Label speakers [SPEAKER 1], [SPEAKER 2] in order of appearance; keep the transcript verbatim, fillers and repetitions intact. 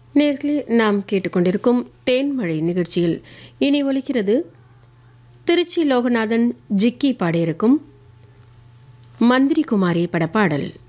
[SPEAKER 1] நேர்களே, நாம் கேட்டுக்கொண்டிருக்கும் தேன்மழை நிகழ்ச்சியில் இனி ஒலிக்கிறது திருச்சி லோகநாதன் ஜிக்கி பாடியிருக்கும் மந்திரி குமாரி பட பாடல்.